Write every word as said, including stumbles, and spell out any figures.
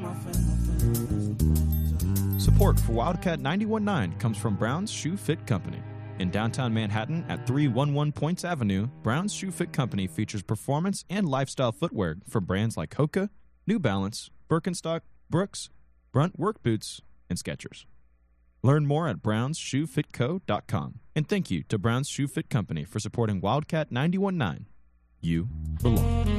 Support for Wildcat ninety-one point nine comes from Brown's Shoe Fit Company. In downtown Manhattan at three eleven Points Avenue, Brown's Shoe Fit Company features performance and lifestyle footwear for brands like Hoka, New Balance, Birkenstock, Brooks, Brunt Work Boots, and Skechers. Learn more at browns shoe fit co dot com. And thank you to Brown's Shoe Fit Company for supporting Wildcat ninety-one point nine. You belong.